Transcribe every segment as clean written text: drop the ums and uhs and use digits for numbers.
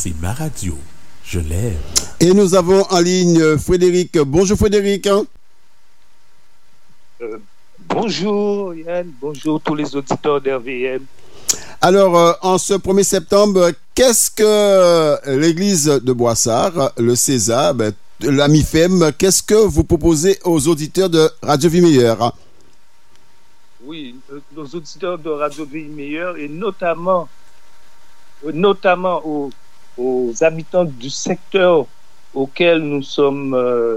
c'est ma radio. Je l'aime. Et nous avons en ligne Frédéric. Bonjour Frédéric. Bonjour Yann, bonjour tous les auditeurs d'RVM. Alors, en ce 1er septembre, qu'est-ce que l'église de Boissard, le César, la MIFEM, qu'est-ce que vous proposez aux auditeurs de Radio Vie Meilleure? Oui, nos auditeurs de Radio Vie Meilleure et notamment aux habitants du secteur auquel nous sommes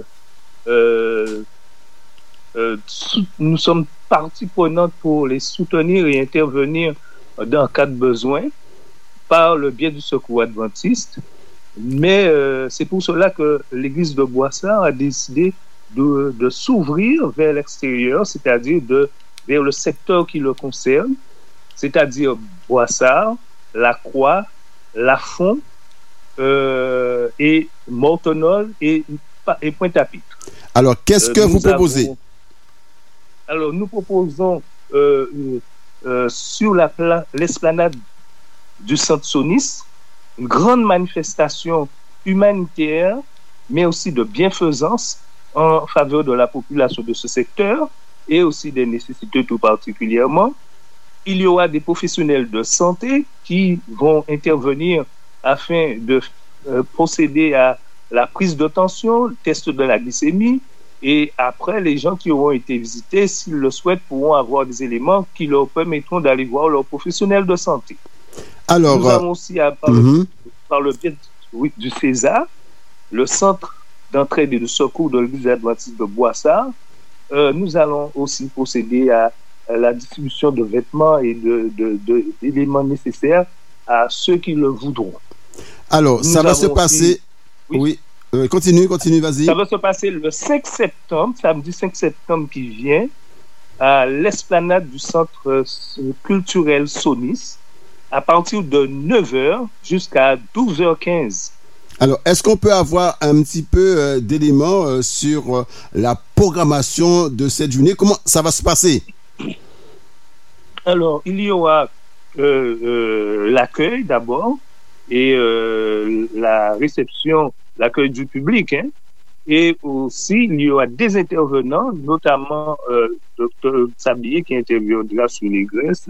partie prenante pour les soutenir et intervenir dans cas de besoin par le biais du Secours adventiste. Mais c'est pour cela que l'église de Boissard a décidé de s'ouvrir vers l'extérieur, c'est-à-dire vers le secteur qui le concerne, c'est-à-dire Boissard, La Croix, Lafond et Mortonol et Pointe-à-Pitre. Alors, qu'est-ce que vous proposez? Alors, nous proposons sur l'esplanade du Centre Sonis une grande manifestation humanitaire, mais aussi de bienfaisance en faveur de la population de ce secteur et aussi des nécessités tout particulièrement. Il y aura des professionnels de santé qui vont intervenir afin de procéder à la prise de tension, le test de la glycémie, et après, les gens qui auront été visités, s'ils le souhaitent, pourront avoir des éléments qui leur permettront d'aller voir leurs professionnels de santé. Alors, nous avons aussi, par le biais du César, le centre d'entraide et de secours de l'église adventiste de Boissard. Nous allons aussi procéder à la distribution de vêtements et d'éléments nécessaires à ceux qui le voudront. Alors, ça va se passer... Oui. Continue, vas-y. Ça va se passer le 5 septembre, samedi 5 septembre qui vient, à l'esplanade du centre culturel Sonis, à partir de 9h jusqu'à 12h15. Alors, est-ce qu'on peut avoir un petit peu d'éléments sur la programmation de cette journée? Comment ça va se passer? Alors, il y aura l'accueil d'abord et la réception, l'accueil du public, et aussi il y aura des intervenants, notamment Dr Sabier qui interviendra sur les graisses.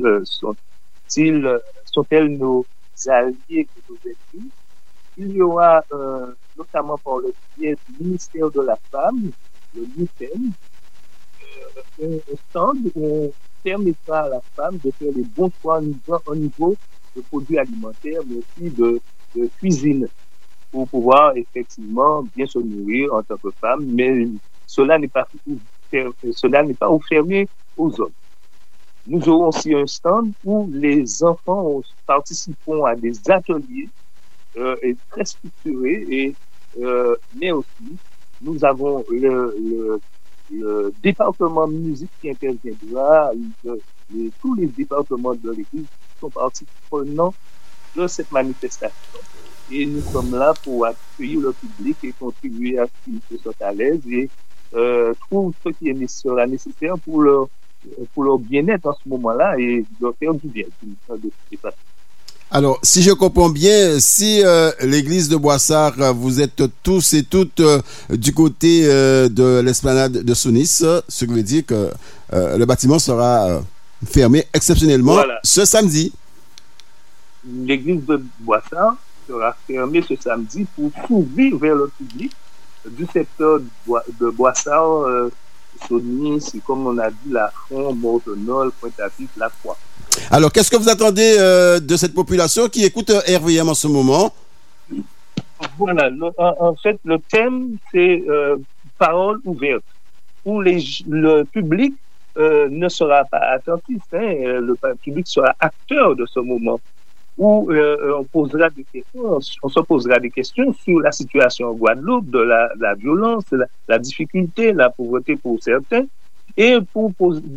Sont-elles nos alliés et nos ennemis? Il y aura notamment par le biais du ministère de la Femme, le MIFEM, un stand où on permettra à la femme de faire les bons choix au niveau de produits alimentaires, mais aussi de cuisine, pour pouvoir effectivement bien se nourrir en tant que femme, mais cela n'est pas fermé aux hommes. Nous aurons aussi un stand où les enfants participeront à des ateliers et très structurés, mais aussi nous avons le département musique qui interviendra, tous les départements de l'église sont partie prenante de cette manifestation. Et nous sommes là pour accueillir le public et contribuer à ce qu'ils se sentent à l'aise et trouvent ce qui sera nécessaire pour leur bien-être en ce moment-là et leur faire du bien. Alors, si je comprends bien, si l'église de Boissard, vous êtes tous et toutes du côté de l'esplanade de Sonis, ce qui veut dire que le bâtiment sera fermé exceptionnellement ce samedi. L'église de Boissard sera fermée ce samedi pour s'ouvrir vers le public du secteur de Boissard, Sonis, comme on a dit, Lafond, Mortonol, Pointe-à-Pitre, La Croix. Alors, qu'est-ce que vous attendez de cette population qui écoute RVM en ce moment? Voilà, en fait, le thème, c'est parole ouverte, où le public ne sera pas attentif, le public sera acteur de ce moment, où on se posera des questions sur la situation en Guadeloupe, de la violence, la difficulté, la pauvreté pour certains, et pour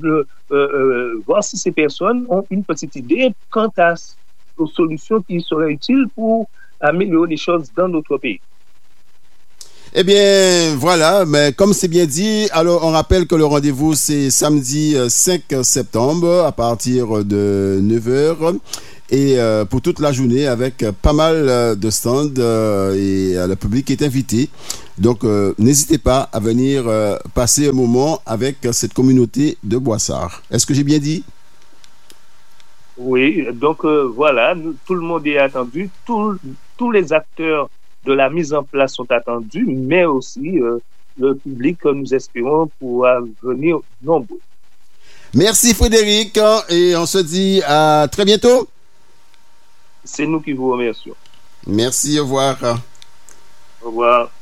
voir si ces personnes ont une petite idée quant aux solutions qui seraient utiles pour améliorer les choses dans notre pays. Eh bien, voilà, mais comme c'est bien dit, alors on rappelle que le rendez-vous c'est samedi 5 septembre à partir de 9 heures et pour toute la journée avec pas mal de stands et le public est invité. Donc n'hésitez pas à venir passer un moment avec cette communauté de Boissard. Est-ce que j'ai bien dit? Oui, donc voilà, tout le monde est attendu, tous les acteurs de la mise en place sont attendus, mais aussi le public que nous espérons pourra venir nombreux. Merci Frédéric et on se dit à très bientôt. C'est nous qui vous remercions. Merci, au revoir. Au revoir.